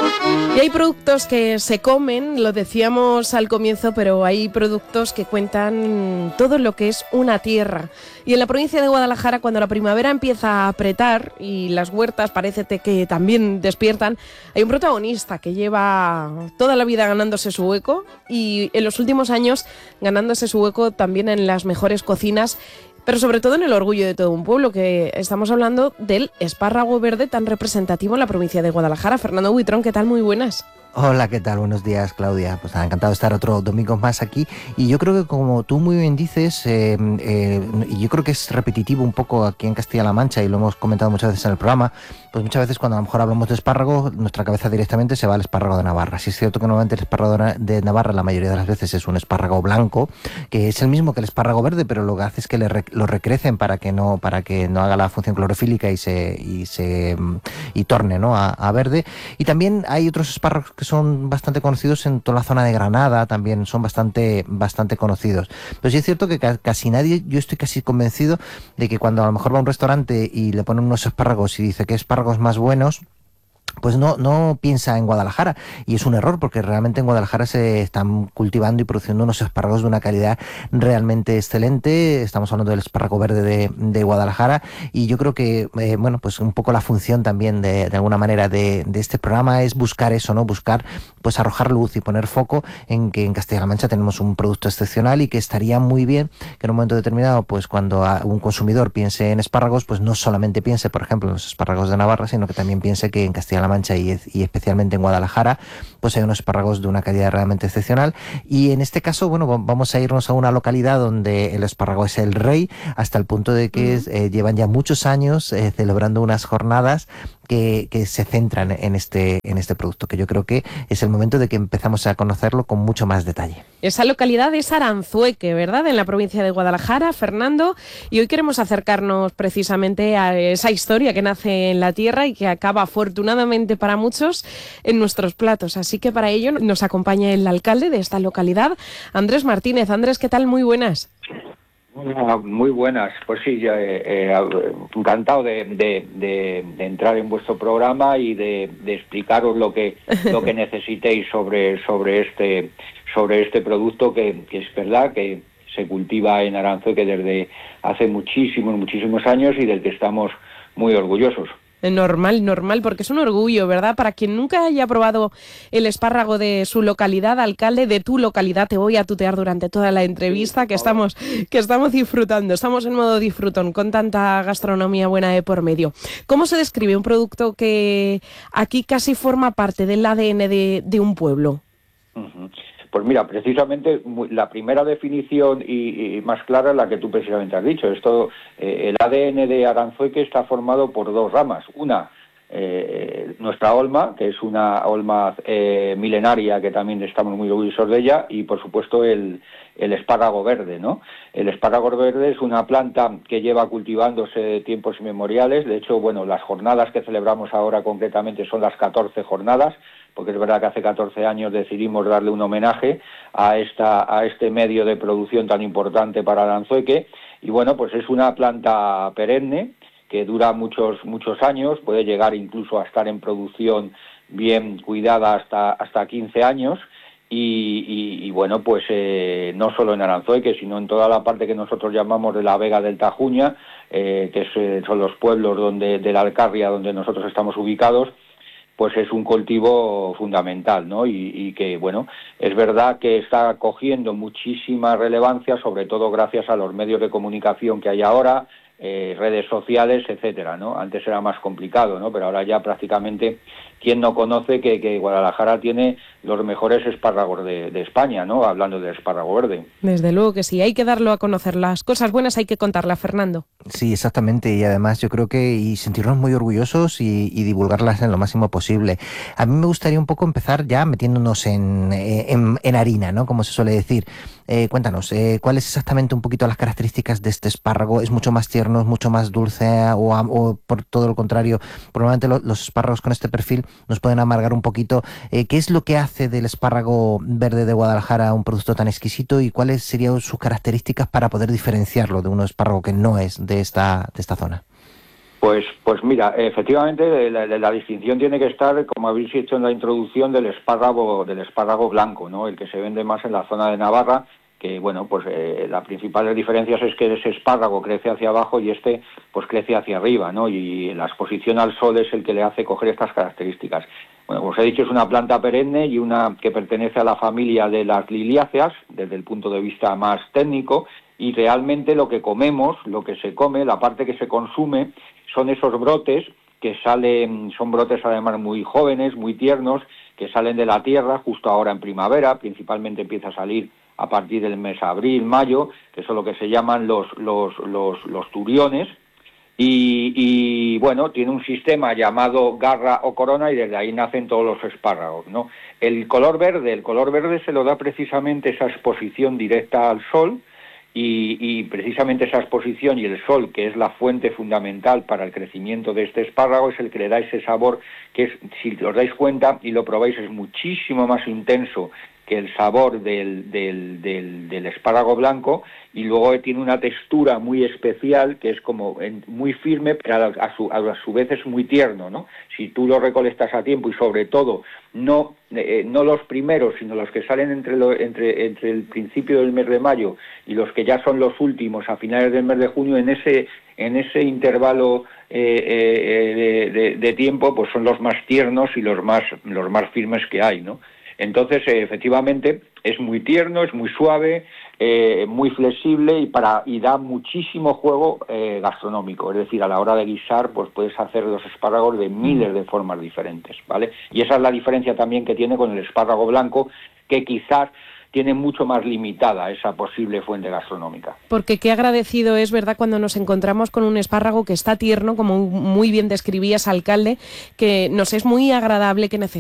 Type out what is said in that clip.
Y hay productos que se comen, lo decíamos al comienzo, pero hay productos que cuentan todo lo que es una tierra. Y en la provincia de Guadalajara, cuando la primavera empieza a apretar y las huertas parece que también despiertan, hay un protagonista que lleva toda la vida ganándose su hueco y en los últimos años ganándose su hueco también en las mejores cocinas, pero sobre todo en el orgullo de todo un pueblo, que estamos hablando del espárrago verde tan representativo en la provincia de Guadalajara. Fernando Buitrón, ¿qué tal? Muy buenas. Hola, ¿qué tal? Buenos días, Claudia. Pues nada, encantado de estar otro domingo más aquí. Y yo creo que, como tú muy bien dices, y yo creo que es repetitivo un poco aquí en Castilla-La Mancha, y lo hemos comentado muchas veces en el programa, pues muchas veces cuando a lo mejor hablamos de espárrago, nuestra cabeza directamente se va al espárrago de Navarra. Sí es cierto que normalmente el espárrago de Navarra la mayoría de las veces es un espárrago blanco, que es el mismo que el espárrago verde, pero lo que hace es que lo recrecen para que no haga la función clorofílica y torne, ¿no?, a verde. Y también hay otros espárragos que son bastante conocidos en toda la zona de Granada, también son bastante conocidos. Pero sí es cierto que casi nadie, yo estoy casi convencido de que cuando a lo mejor va a un restaurante y le ponen unos espárragos y dice que espárragos más buenos, pues no piensa en Guadalajara, y es un error, porque realmente en Guadalajara se están cultivando y produciendo unos espárragos de una calidad realmente excelente. Estamos hablando del espárrago verde de Guadalajara, y yo creo que pues un poco la función también de alguna manera de este programa es buscar eso, ¿no? Buscar pues arrojar luz y poner foco en que en Castilla-La Mancha tenemos un producto excepcional, y que estaría muy bien que en un momento determinado, pues cuando un consumidor piense en espárragos, pues no solamente piense, por ejemplo, en los espárragos de Navarra, sino que también piense que en Castilla-La Mancha y especialmente en Guadalajara, pues hay unos espárragos de una calidad realmente excepcional. Y en este caso, bueno, vamos a irnos a una localidad donde el espárrago es el rey, hasta el punto de que llevan ya muchos años celebrando unas jornadas que se centran en este producto, que yo creo que es el momento de que empezamos a conocerlo con mucho más detalle. Esa localidad es Aranzueque, ¿verdad?, en la provincia de Guadalajara, Fernando, y hoy queremos acercarnos precisamente a esa historia que nace en la tierra y que acaba afortunadamente para muchos en nuestros platos. Así que para ello nos acompaña el alcalde de esta localidad, Andrés Martínez. Andrés, ¿qué tal? Muy buenas. Muy buenas, pues sí, encantado de entrar en vuestro programa y de explicaros lo que necesitéis sobre este producto que es verdad que se cultiva en Aranzueque desde hace muchísimos años y del que estamos muy orgullosos. Normal, porque es un orgullo, ¿verdad? Para quien nunca haya probado el espárrago de su localidad, alcalde, de tu localidad, te voy a tutear durante toda la entrevista, que estamos disfrutando, estamos en modo disfrutón, con tanta gastronomía buena de por medio. ¿Cómo se describe un producto que aquí casi forma parte del ADN de un pueblo? Uh-huh. Pues mira, precisamente la primera definición y más clara es la que tú precisamente has dicho. El ADN de Aranzueque está formado por dos ramas. Una, nuestra olma, que es una olma milenaria, que también estamos muy orgullosos de ella, y por supuesto el espárrago verde, ¿no? El espárrago verde es una planta que lleva cultivándose de tiempos inmemoriales. De hecho, bueno, las jornadas que celebramos ahora concretamente son las 14 jornadas, porque es verdad que hace 14 años decidimos darle un homenaje a este medio de producción tan importante para Aranzueque. Y bueno, pues es una planta perenne que dura muchos años, puede llegar incluso a estar en producción bien cuidada hasta 15 años. Y bueno, pues no solo en Aranzueque, sino en toda la parte que nosotros llamamos de la Vega del Tajuña, son los pueblos de la Alcarria donde nosotros estamos ubicados, pues es un cultivo fundamental, ¿no? Y que, bueno, es verdad que está cogiendo muchísima relevancia, sobre todo gracias a los medios de comunicación que hay ahora, redes sociales, etcétera, ¿no? Antes era más complicado, ¿no? Pero ahora ya prácticamente, ¿quién no conoce que Guadalajara tiene los mejores espárragos de España, ¿no? Hablando del espárrago verde. Desde luego que sí, hay que darlo a conocer. Las cosas buenas hay que contarlas, Fernando. Sí, exactamente, y además yo creo que y sentirnos muy orgullosos y divulgarlas en lo máximo posible. A mí me gustaría un poco empezar ya metiéndonos en harina, ¿no?, como se suele decir. Cuéntanos, ¿cuáles exactamente un poquito las características de este espárrago? ¿Es mucho más tierno, es mucho más dulce o por todo lo contrario? Probablemente los espárragos con este perfil nos pueden amargar un poquito. ¿Qué es lo que hace del espárrago verde de Guadalajara un producto tan exquisito y cuáles serían sus características para poder diferenciarlo de un espárrago que no es de esta zona? Pues mira, efectivamente la distinción tiene que estar, como habéis dicho en la introducción, del espárrago blanco, ¿no? El que se vende más en la zona de Navarra, que bueno, pues las principales diferencias es que ese espárrago crece hacia abajo y este pues crece hacia arriba, ¿no? Y la exposición al sol es el que le hace coger estas características. Bueno, como os he dicho, es una planta perenne y una que pertenece a la familia de las liliáceas, desde el punto de vista más técnico, y realmente lo que comemos, lo que se come, la parte que se consume, son esos brotes que salen, son brotes además muy jóvenes, muy tiernos, que salen de la tierra justo ahora en primavera, principalmente empieza a salir a partir del mes abril, mayo, que son lo que se llaman los turiones, y bueno, tiene un sistema llamado garra o corona y desde ahí nacen todos los espárragos, ¿no? El color verde se lo da precisamente esa exposición directa al sol, y precisamente esa exposición y el sol, que es la fuente fundamental para el crecimiento de este espárrago, es el que le da ese sabor que es, si os dais cuenta y lo probáis, es muchísimo más intenso que el sabor del espárrago blanco, y luego tiene una textura muy especial que es como muy firme, pero a su vez es muy tierno, ¿no? Si tú lo recolectas a tiempo y sobre todo no los primeros, sino los que salen entre el principio del mes de mayo y los que ya son los últimos a finales del mes de junio, en ese intervalo de tiempo, pues son los más tiernos y los más firmes que hay, ¿no? Entonces, efectivamente, es muy tierno, es muy suave, muy flexible y da muchísimo juego gastronómico. Es decir, a la hora de guisar, pues puedes hacer los espárragos de miles de formas diferentes, ¿vale? Y esa es la diferencia también que tiene con el espárrago blanco, que quizás tiene mucho más limitada esa posible fuente gastronómica. Porque qué agradecido es, ¿verdad?, cuando nos encontramos con un espárrago que está tierno, como muy bien describías, alcalde, que nos es muy agradable, que necesitamos